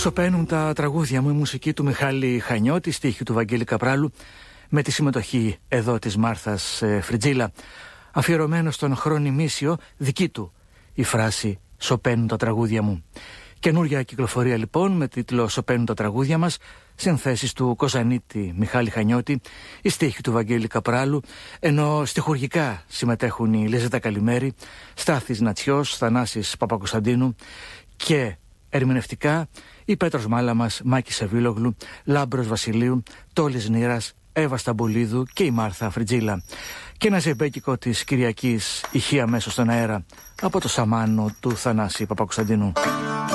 Σωπαίνουν τα τραγούδια μου, η μουσική του Μιχάλη Χανιώτη, στίχη του Βαγγέλη Καπράλου, με τη συμμετοχή εδώ της Μάρθας Φριτζίλα. Αφιερωμένο στον Χρόνιμήσιο, δική του η φράση «Σωπαίνουν τα τραγούδια μου». Καινούρια κυκλοφορία λοιπόν με τίτλο «Σωπαίνουν τα τραγούδια μας», συνθέσεις του Κοζανίτη Μιχάλη Χανιώτη, η στίχη του Βαγγέλη Καπράλου, ενώ στιχουργικά συμμετέχουν η Λίζετα Καλημέρη, Στάθης Νατσιός, Θανάσης Παπακοσταντίνου και ερμηνευτικά η Πέτρος Μάλαμας, Μάκης Σαβίλογλου, Λάμπρος Βασιλείου, Τόλης Νήρας, Εύα Σταμπολίδου και η Μάρθα Φριτζίλα. Και ένα ζεμπέκικο της Κυριακής ηχεί αμέσως στον αέρα από το σαμάνο του Θανάση Παπακοσταντίνου.